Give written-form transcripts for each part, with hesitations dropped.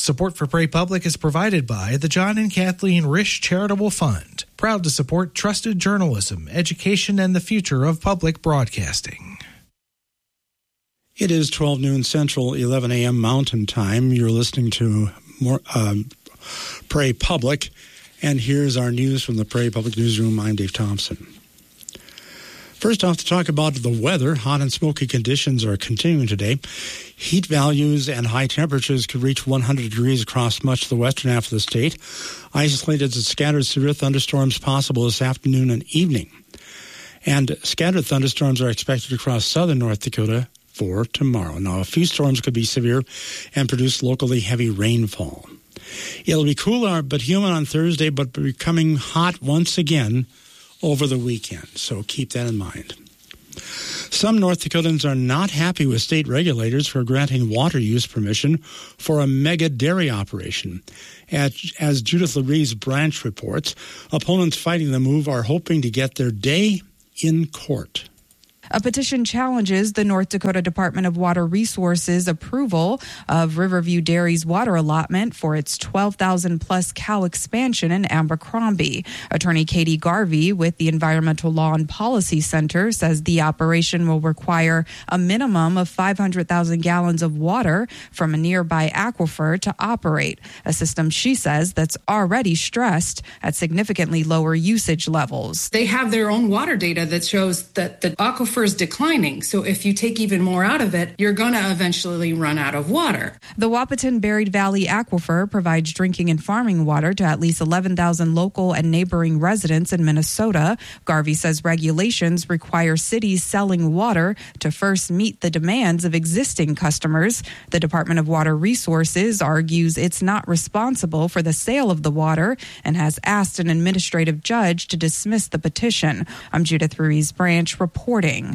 Support for Pray Public is provided by the John and Kathleen Risch Charitable Fund, proud to support trusted journalism, education, and the future of public broadcasting. It is 12 noon Central, 11 a.m. Mountain Time. You're listening to Pray Public, and here's our news from the Pray Public Newsroom. I'm Dave Thompson. First off, to talk about the weather, hot and smoky conditions are continuing today. Heat values and high temperatures could reach 100 degrees across much of the western half of the state. Isolated and scattered severe thunderstorms possible this afternoon and evening. And scattered thunderstorms are expected across southern North Dakota for tomorrow. Now, a few storms could be severe and produce locally heavy rainfall. It'll be cooler but humid on Thursday, but becoming hot once again over the weekend, so keep that in mind. Some North Dakotans are not happy with state regulators for granting water use permission for a mega dairy operation. As Judith Larie's Branch reports, opponents fighting the move are hoping to get their day in court. A petition challenges the North Dakota Department of Water Resources approval of Riverview Dairy's water allotment for its 12,000-plus cow expansion in Abercrombie. Attorney Katie Garvey with the Environmental Law and Policy Center says the operation will require a minimum of 500,000 gallons of water from a nearby aquifer to operate, a system she says that's already stressed at significantly lower usage levels. They have their own water data that shows that the aquifer is declining. So if you take even more out of it, you're going to eventually run out of water. The Wahpeton Buried Valley Aquifer provides drinking and farming water to at least 11,000 local and neighboring residents in Minnesota. Garvey says regulations require cities selling water to first meet the demands of existing customers. The Department of Water Resources argues it's not responsible for the sale of the water and has asked an administrative judge to dismiss the petition. I'm Judith Ruiz Branch reporting.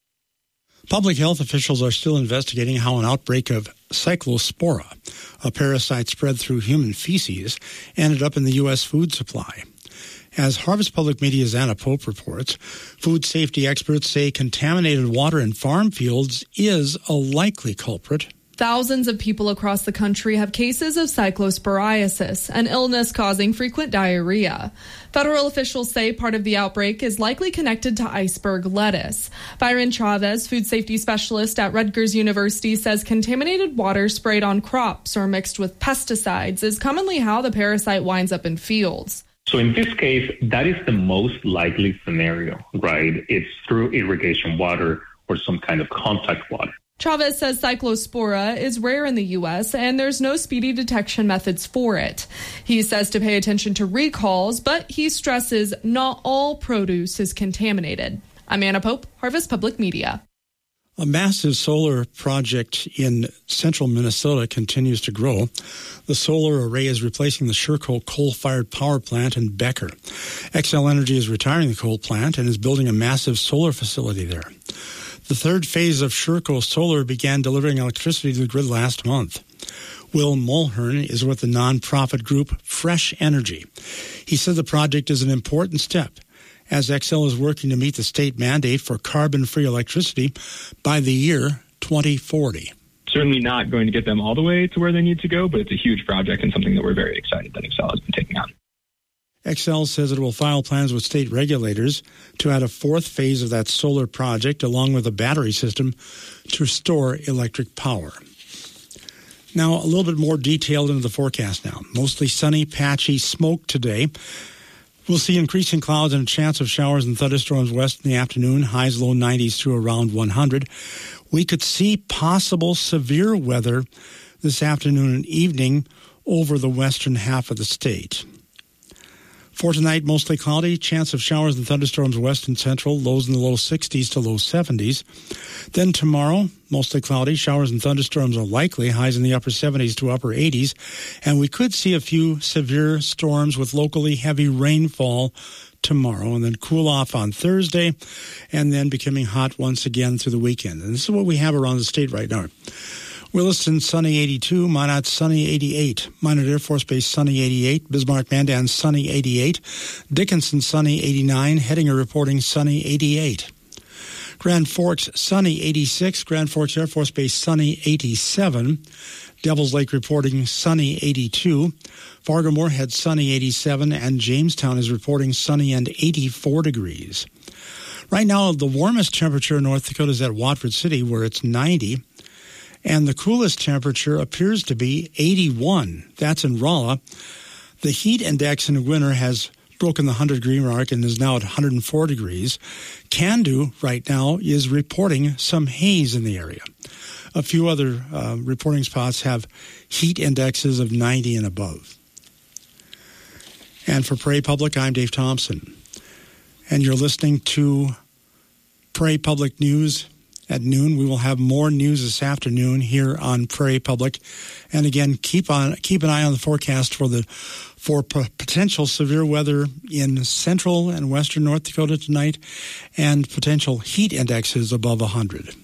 Public health officials are still investigating how an outbreak of Cyclospora, a parasite spread through human feces, ended up in the U.S. food supply. As Harvest Public Media's Anna Pope reports, food safety experts say contaminated water in farm fields is a likely culprit. Thousands of people across the country have cases of cyclosporiasis, an illness causing frequent diarrhea. Federal officials say part of the outbreak is likely connected to iceberg lettuce. Byron Chavez, food safety specialist at Rutgers University, says contaminated water sprayed on crops or mixed with pesticides is commonly how the parasite winds up in fields. So in this case, that is the most likely scenario, right? It's through irrigation water or some kind of contact water. Chavez says Cyclospora is rare in the U.S. and there's no speedy detection methods for it. He says to pay attention to recalls, but he stresses not all produce is contaminated. I'm Anna Pope, Harvest Public Media. A massive solar project in central Minnesota continues to grow. The solar array is replacing the Sherco coal-fired power plant in Becker. Xcel Energy is retiring the coal plant and is building a massive solar facility there. The third phase of Sherco Solar began delivering electricity to the grid last month. Will Mulhern is with the nonprofit group Fresh Energy. He said the project is an important step as Xcel is working to meet the state mandate for carbon-free electricity by the year 2040. Certainly not going to get them all the way to where they need to go, but it's a huge project and something that we're very excited that Xcel has been taking on. Xcel says it will file plans with state regulators to add a fourth phase of that solar project along with a battery system to store electric power. Now, a little bit more detailed into the forecast now. Mostly sunny, patchy smoke today. We'll see increasing clouds and a chance of showers and thunderstorms west in the afternoon, highs low 90s through around 100. We could see possible severe weather this afternoon and evening over the western half of the state. For tonight, mostly cloudy, chance of showers and thunderstorms west and central, lows in the low 60s to low 70s. Then tomorrow, mostly cloudy, showers and thunderstorms are likely, highs in the upper 70s to upper 80s, and we could see a few severe storms with locally heavy rainfall tomorrow, and then cool off on Thursday, and then becoming hot once again through the weekend. And this is what we have around the state right now. Williston, sunny 82. Minot, sunny 88. Minot Air Force Base, sunny 88. Bismarck-Mandan, sunny 88. Dickinson, sunny 89. Hettinger reporting sunny 88. Grand Forks, sunny 86. Grand Forks Air Force Base, sunny 87. Devils Lake reporting sunny 82. Fargo-Moorhead, sunny 87. And Jamestown is reporting sunny and 84 degrees. Right now, the warmest temperature in North Dakota is at Watford City, where it's 90. And the coolest temperature appears to be 81. That's in Rolla. The heat index in the winter has broken the 100-degree mark and is now at 104 degrees. Candu right now is reporting some haze in the area. A few other reporting spots have heat indexes of 90 and above. And for Prairie Public, I'm Dave Thompson. And you're listening to Prairie Public News at noon. We will have more news this afternoon here on Prairie Public. And again, keep an eye on the forecast for potential severe weather in central and western North Dakota tonight and potential heat indexes above 100.